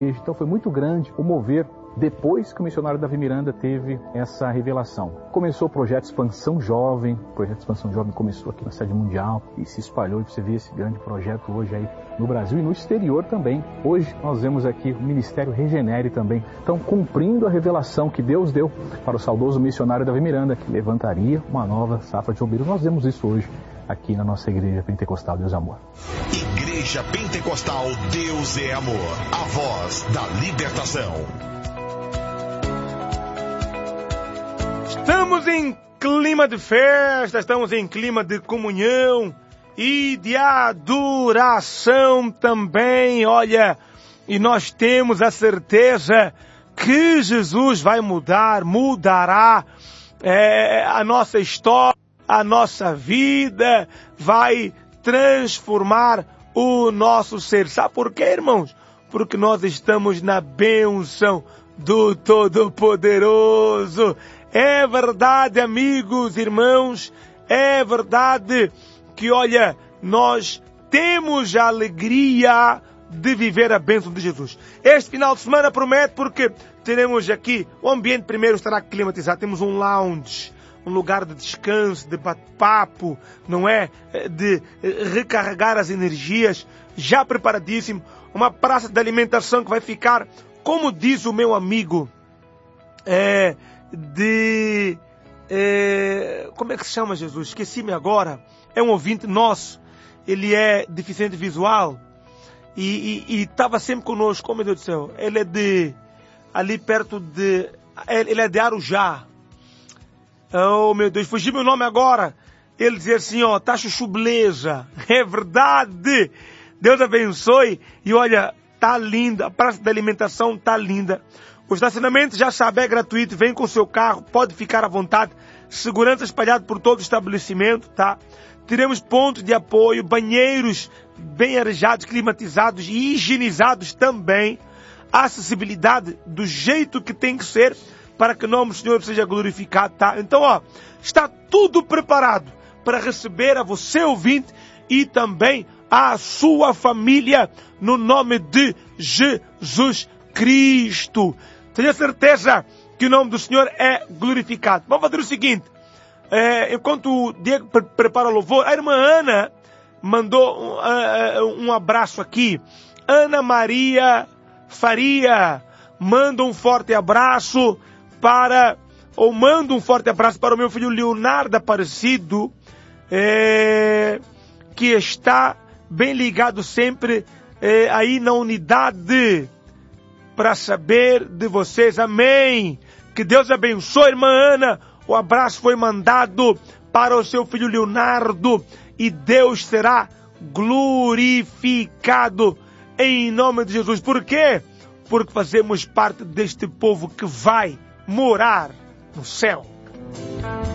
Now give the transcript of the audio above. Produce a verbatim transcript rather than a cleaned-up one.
Então foi muito grande o mover depois que o missionário Davi Miranda teve essa revelação. Começou o projeto Expansão Jovem, o projeto Expansão Jovem começou aqui na sede mundial e se espalhou, e você vê esse grande projeto hoje aí no Brasil e no exterior também. Hoje nós vemos aqui o Ministério Regenere também. Então, cumprindo a revelação que Deus deu para o saudoso missionário Davi Miranda, que levantaria uma nova safra de obreiros. Nós vemos isso hoje aqui na nossa Igreja Pentecostal Deus é Amor. Igreja Pentecostal Deus é Amor, a voz da libertação. Estamos em clima de festa, estamos em clima de comunhão e de adoração também, olha, e nós temos a certeza que Jesus vai mudar, mudará é, a nossa história, a nossa vida, vai transformar o nosso ser. Sabe por quê, irmãos? Porque nós estamos na bênção do Todo-Poderoso. É verdade, amigos, irmãos, é verdade que, olha, nós temos a alegria de viver a bênção de Jesus. Este final de semana promete, porque teremos aqui, o ambiente primeiro estará climatizado, temos um lounge, um lugar de descanso, de bate-papo, não é? De recarregar as energias, já preparadíssimo, uma praça de alimentação que vai ficar, como diz o meu amigo, é... de... É, como é que se chama, Jesus? Esqueci-me agora. É um ouvinte nosso. Ele é deficiente visual. E estava sempre conosco. Oh, meu Deus do céu. Ele é de... ali perto de... Ele é de Arujá. Oh, meu Deus. Fugiu meu nome agora. Ele dizia assim, ó, tá chuchu beleza. É verdade. Deus abençoe. E olha, tá linda. A praça de alimentação tá linda. O estacionamento, já sabe, é gratuito, vem com o seu carro, pode ficar à vontade. Segurança espalhada por todo o estabelecimento, tá? Teremos pontos de apoio, banheiros bem arejados, climatizados e higienizados também. Acessibilidade do jeito que tem que ser para que o nome do Senhor seja glorificado, tá? Então, ó, está tudo preparado para receber a você, ouvinte, e também a sua família, no nome de Jesus Cristo. Tenha certeza que o nome do Senhor é glorificado. Vamos fazer o seguinte. É, enquanto o Diego pre prepara o louvor, a irmã Ana mandou um, um abraço aqui. Ana Maria Faria manda um forte abraço para... Ou manda um forte abraço para o meu filho Leonardo Aparecido, é, que está bem ligado sempre é, aí na unidade, para saber de vocês. Amém. Que Deus abençoe, irmã Ana. O abraço foi mandado para o seu filho Leonardo e Deus será glorificado em nome de Jesus. Por quê? Porque fazemos parte deste povo que vai morar no céu.